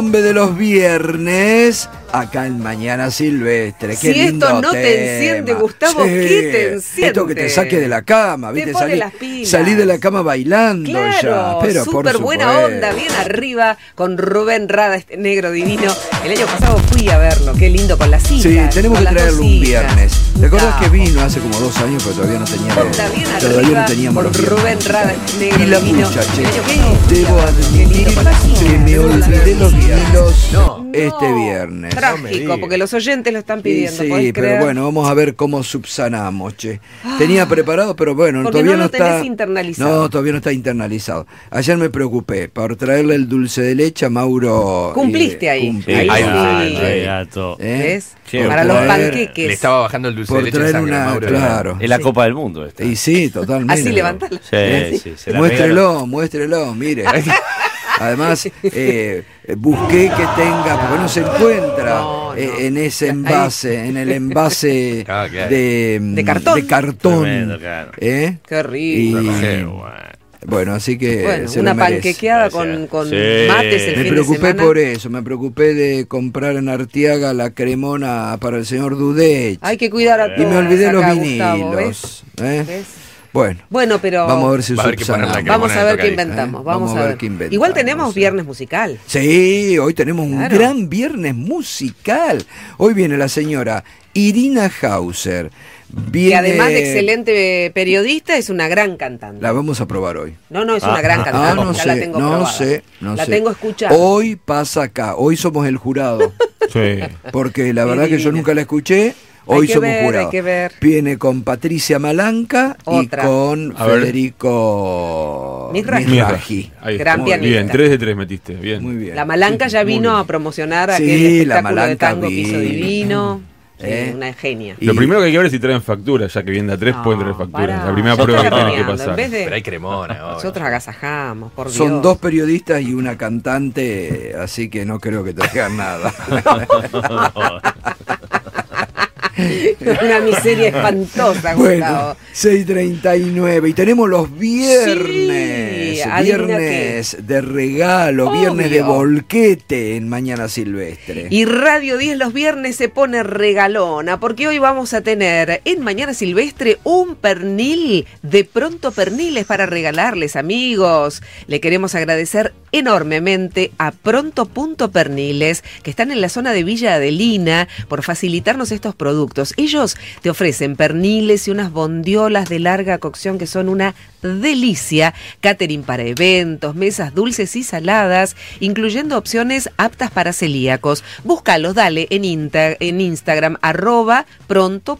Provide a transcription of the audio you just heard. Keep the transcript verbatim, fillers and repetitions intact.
De los viernes, acá en Mañana Silvestre. Qué si lindo esto no tema. te enciende, Gustavo, Sí, ¿qué te enciende? Esto que te saque de la cama, ¿viste? Te pone Salí, las pilas. salí de la cama bailando claro, ya. Pero súper por buena supuesto. onda, bien arriba, con Rubén Rada, este negro divino. El año pasado fui a verlo, qué lindo, con las hijas. Sí, tenemos que con las traerlo dos un hijas. viernes. ¿Te acordás Capo. que vino hace como dos años, pero todavía no teníamos, Está bien todavía arriba, no teníamos con los viernes Rubén Rada, este negro Y la divino. pucha, che, El año pasado fui debo a verlo, qué admitir lindo, con las hijas. que me olvidé los vinilos No. este No, viernes. Trágico, porque los oyentes lo están Sí, pidiendo. sí, ¿podés pero creer? bueno, vamos a ver cómo subsanamos, che. Tenía preparado, pero bueno, Porque todavía no no, lo tenés está internalizado. No, todavía no está internalizado. Ayer me preocupé por traerle el dulce de leche a Mauro. Cumpliste y- ahí. cumplí. Ahí Hay sí. un Ay, gato. ¿Eh? ¿Ves? Che, Para por los traer- panqueques. Le estaba bajando el dulce Por de leche en traer sangre, una, Mauro. claro. Es la Sí. Copa del Mundo esta. Y sí, totalmente. Así levantalo. Sí, ¿Eh? sí, se la Muéstrelo, muéstrelo, mire. Además, eh, busqué que tenga, porque no se encuentra No, no. eh, en ese envase, en el envase Ah, claro. de, De cartón. de cartón. Tremendo, claro. ¿Eh? Qué rico. Y- Qué bueno. Bueno, así que Bueno, se una lo merece. panquequeada Gracias. con, con Sí. mates el Me fin preocupé de semana. por eso, me preocupé de comprar en Artiaga la cremona para el señor Dudech. Hay que cuidar a y todos. me olvidé los acá, vinilos. Gustavo, ¿ves? ¿eh? ¿Ves? Bueno, Bueno, pero vamos a ver si Va a haber que poner la subsanamos. cremona vamos a de ver qué tocadisco, inventamos. ¿eh? Vamos, a ver. qué inventamos, Igual tenemos ¿eh? viernes musical. Sí, hoy tenemos un Claro. gran viernes musical. Hoy viene la señora Irina Hauser. Viene... Que además de excelente periodista, es una gran cantante. La vamos a probar hoy. No, no, es Ah, una gran ah, cantante. Ah, no ya sé, la tengo no probada. sé, no La sé. tengo escuchada. Hoy pasa acá, hoy somos el jurado. Sí. Porque la verdad que yo Divina. nunca la escuché. Hoy Hay que somos ver, jurados. hay que ver. Viene con Patricia Malanca Otra. y con A ver. Federico Misraji. Misraji. Ahí Gran está. pianista. Bien, tres de tres metiste. Bien. Muy bien. La Malanca ya Muy vino bien. a promocionar Sí, aquel la espectáculo de Malanca tango que hizo vino. divino. Sí, ¿Eh? una genia. Y- Lo primero que hay que ver es si traen facturas, ya que vienen de a tres No, pueden traer facturas. pará. La primera Yo prueba que estoy tiene que bromeando, pasar. en vez de- Pero hay cremona. obvio. Nosotros agasajamos, por Dios. Son dos periodistas y una cantante, así que no creo que traigan nada. Una miseria espantosa, Bueno, Gustavo. seis treinta y nueve y tenemos los viernes, Sí, adivina viernes de regalo, Obvio. viernes de volquete en Mañana Silvestre. Y Radio diez los viernes se pone regalona, porque hoy vamos a tener en Mañana Silvestre un pernil de Pronto Perniles para regalarles, amigos. Le queremos agradecer enormemente a Pronto Punto Perniles, que están en la zona de Villa Adelina, por facilitarnos estos productos. Ellos te ofrecen perniles y unas bondiolas de larga cocción que son una delicia, catering para eventos, mesas dulces y saladas, incluyendo opciones aptas para celíacos. Búscalos, dale, en, inta, en Instagram, arroba pronto